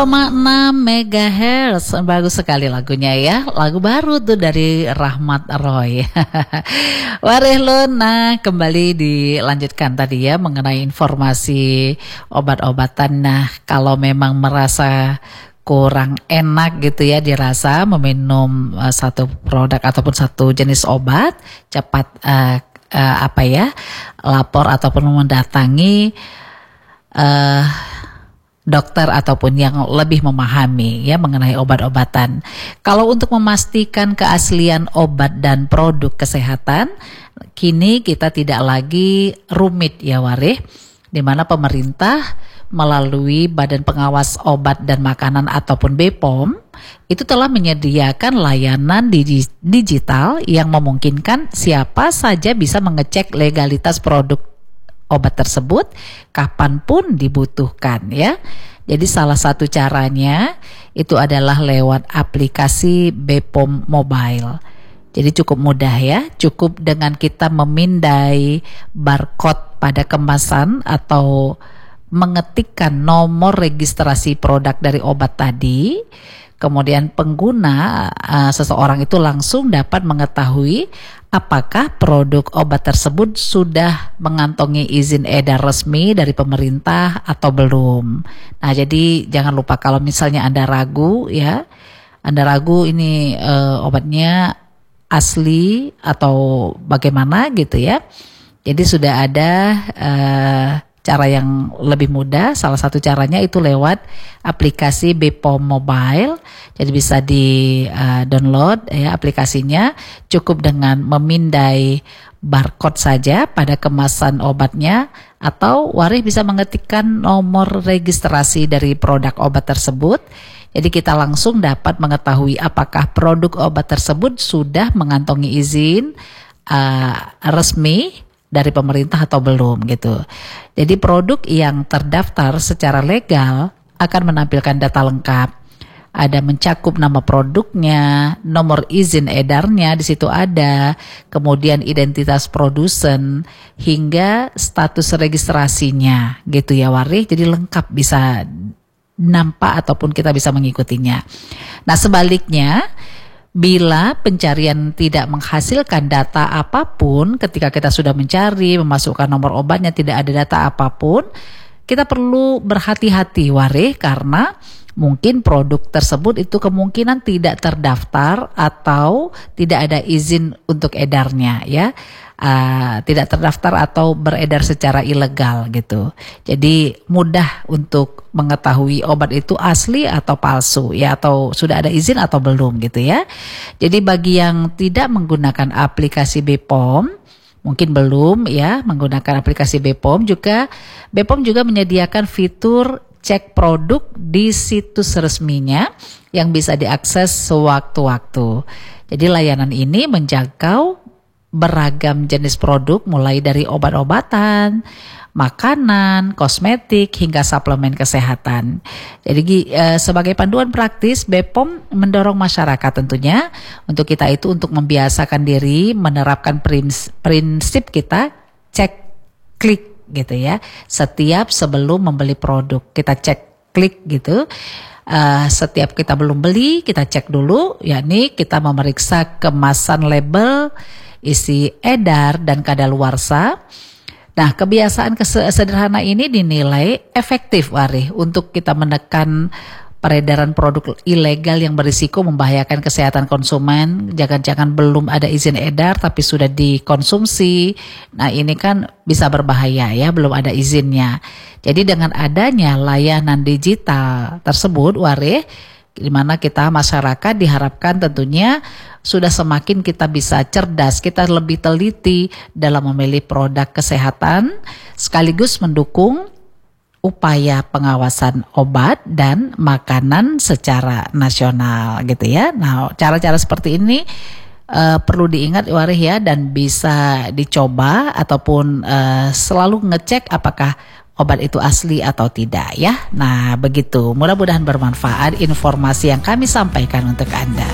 MHz. Bagus sekali lagunya ya. Lagu baru tuh dari Rahmat Roy. Warih Luna, kembali dilanjutkan tadi ya mengenai informasi obat-obatan. Nah, kalau memang merasa kurang enak gitu ya dirasa meminum satu produk ataupun satu jenis obat, cepat lapor ataupun mendatangi dokter ataupun yang lebih memahami ya mengenai obat-obatan. Kalau untuk memastikan keaslian obat dan produk kesehatan, kini kita tidak lagi rumit ya Warih, di mana pemerintah melalui Badan Pengawas Obat dan Makanan ataupun BPOM itu telah menyediakan layanan digital yang memungkinkan siapa saja bisa mengecek legalitas produk obat tersebut kapanpun dibutuhkan ya. Jadi salah satu caranya itu adalah lewat aplikasi BPOM Mobile. Jadi cukup mudah ya, cukup dengan kita memindai barcode pada kemasan atau mengetikkan nomor registrasi produk dari obat tadi. Kemudian pengguna seseorang itu langsung dapat mengetahui apakah produk obat tersebut sudah mengantongi izin edar resmi dari pemerintah atau belum. Nah, jadi jangan lupa kalau misalnya Anda ragu ya, Anda ragu ini obatnya asli atau bagaimana gitu ya. Jadi sudah ada cara yang lebih mudah. Salah satu caranya itu lewat aplikasi BPOM Mobile. Jadi bisa di-download ya aplikasinya. Cukup dengan memindai barcode saja pada kemasan obatnya, atau Warih bisa mengetikkan nomor registrasi dari produk obat tersebut. Jadi kita langsung dapat mengetahui apakah produk obat tersebut sudah mengantongi izin resmi dari pemerintah atau belum gitu. Jadi produk yang terdaftar secara legal akan menampilkan data lengkap. Ada mencakup nama produknya, nomor izin edarnya di situ ada, kemudian identitas produsen hingga status registrasinya gitu ya Warih. Jadi lengkap bisa nampak ataupun kita bisa mengikutinya. Nah, sebaliknya bila pencarian tidak menghasilkan data apapun, ketika kita sudah mencari, memasukkan nomor obatnya tidak ada data apapun, kita perlu berhati-hati Warih, karena mungkin produk tersebut itu kemungkinan tidak terdaftar atau tidak ada izin untuk edarnya ya. Tidak terdaftar atau beredar secara ilegal gitu. Jadi mudah untuk mengetahui obat itu asli atau palsu ya, atau sudah ada izin atau belum gitu ya. Jadi bagi yang tidak menggunakan aplikasi BPOM, mungkin belum ya menggunakan aplikasi BPOM juga menyediakan fitur cek produk di situs resminya yang bisa diakses sewaktu-waktu. Jadi layanan ini menjangkau beragam jenis produk mulai dari obat-obatan, makanan, kosmetik hingga suplemen kesehatan. Jadi sebagai panduan praktis, BPOM mendorong masyarakat tentunya untuk kita itu untuk membiasakan diri menerapkan prinsip kita cek klik gitu ya. Setiap sebelum membeli produk kita cek klik gitu. Setiap kita belum beli kita cek dulu, yakni kita memeriksa kemasan, label, isi edar dan kadaluarsa. Nah, kebiasaan sederhana ini dinilai efektif Warih untuk kita menekan peredaran produk ilegal yang berisiko membahayakan kesehatan konsumen. Jangan-jangan belum ada izin edar tapi sudah dikonsumsi. Nah, ini kan bisa berbahaya ya, belum ada izinnya. Jadi dengan adanya layanan digital tersebut Warih, di mana kita masyarakat diharapkan tentunya sudah semakin kita bisa cerdas, kita lebih teliti dalam memilih produk kesehatan, sekaligus mendukung upaya pengawasan obat dan makanan secara nasional gitu ya. Nah, cara-cara seperti ini perlu diingat Warih ya, dan bisa dicoba ataupun selalu ngecek apakah obat itu asli atau tidak ya. Nah begitu, mudah-mudahan bermanfaat informasi yang kami sampaikan untuk Anda.